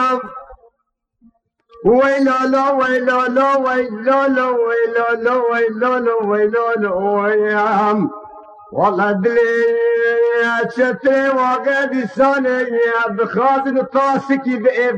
ويلولو ويلولو ويلولو ويلولو ويلولو ويلولو ويام والله دلي شتري وقد سنة بخازن طاسك